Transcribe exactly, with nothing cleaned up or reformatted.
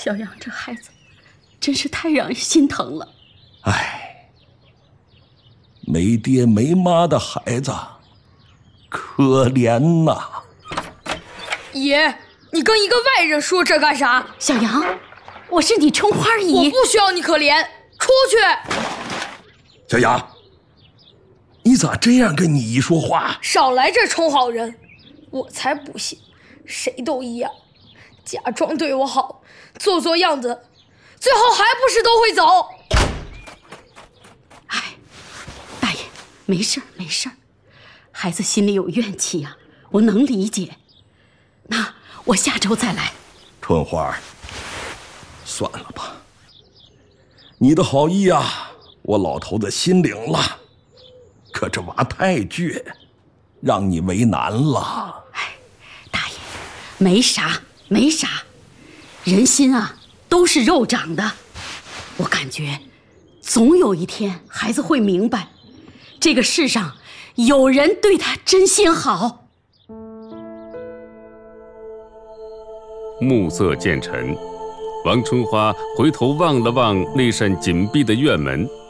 小杨这孩子真是太让人心疼了。 哎，没爹没妈的孩子，可怜呐！ 爷，你跟一个外人说这干啥？ 小杨，我是你春花姨， 我不需要你可怜，出去！ 小杨，你咋这样跟你姨说话？ 少来这充好人，我才不信，谁都一样，假装对我好，做做样子，最后还不是都会走？ 哎，大爷，没事儿没事儿，孩子心里有怨气呀、啊，我能理解。那我下周再来。 春花，算了吧，你的好意啊，我老头子心领了，可这娃太倔，让你为难了。 哎，大爷，没啥没啥，人心啊都是肉长的，我感觉总有一天孩子会明白，这个世上有人对他真心好。 暮色渐沉，王春花回头望了望那扇紧闭的院门，